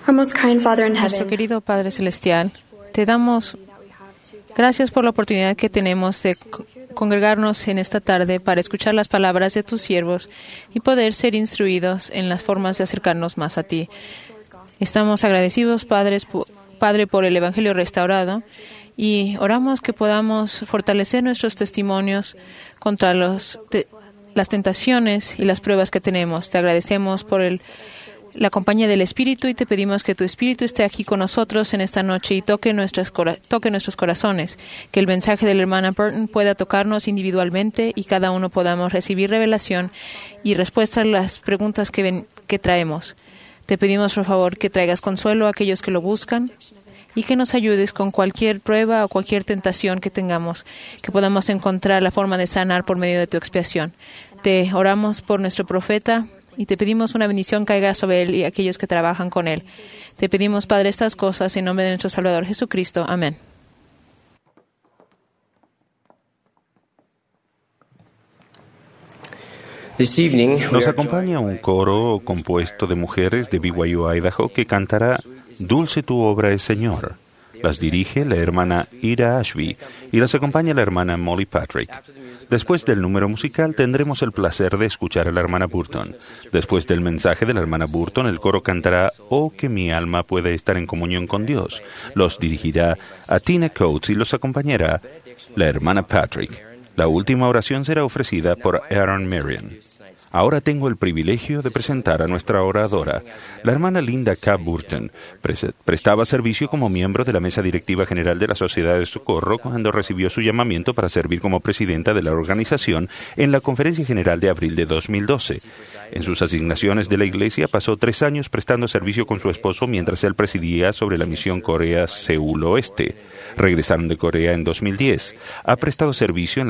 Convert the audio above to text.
Our most kind Father in Nuestro heaven, querido Padre Celestial, te damos gracias por la oportunidad que tenemos de congregarnos en esta tarde para escuchar las palabras de tus siervos y poder ser instruidos en las formas de acercarnos más a ti. Estamos agradecidos, Padre, por el Evangelio restaurado y oramos que podamos fortalecer nuestros testimonios contra las tentaciones y las pruebas que tenemos. Te agradecemos por la compañía del Espíritu y te pedimos que tu Espíritu esté aquí con nosotros en esta noche y toque nuestros corazones, que el mensaje de la hermana Burton pueda tocarnos individualmente y cada uno podamos recibir revelación y respuesta a las preguntas que traemos. Te pedimos, por favor, que traigas consuelo a aquellos que lo buscan y que nos ayudes con cualquier prueba o cualquier tentación que tengamos, que podamos encontrar la forma de sanar por medio de tu expiación. Te oramos por nuestro profeta y te pedimos una bendición caiga sobre él y aquellos que trabajan con él. Te pedimos, Padre, estas cosas en nombre de nuestro Salvador Jesucristo. Amén. Nos acompaña un coro compuesto de mujeres de BYU, Idaho, que cantará Dulce tu obra es, Señor. Las dirige la hermana Ira Ashby y las acompaña la hermana Molly Patrick. Después del número musical tendremos el placer de escuchar a la hermana Burton. Después del mensaje de la hermana Burton, el coro cantará Oh, que mi alma puede estar en comunión con Dios. Los dirigirá a Tina Coates y los acompañará la hermana Patrick. La última oración será ofrecida por Aaron Marion. Ahora tengo el privilegio de presentar a nuestra oradora. La hermana Linda K. Burton prestaba servicio como miembro de la Mesa Directiva General de la Sociedad de Socorro cuando recibió su llamamiento para servir como presidenta de la organización en la Conferencia General de abril de 2012. En sus asignaciones de la Iglesia pasó 3 años prestando servicio con su esposo mientras él presidía sobre la misión Corea-Seúl Oeste. Regresaron de Corea en 2010. Ha prestado servicio en